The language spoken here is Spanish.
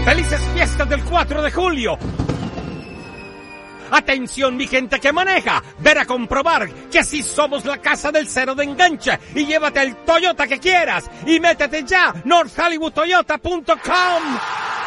¡Felices fiestas del 4 de julio! Atención mi gente que maneja, ven a comprobar que sí somos la casa del cero de enganche y llévate el Toyota que quieras y métete ya northhollywoodtoyota.com.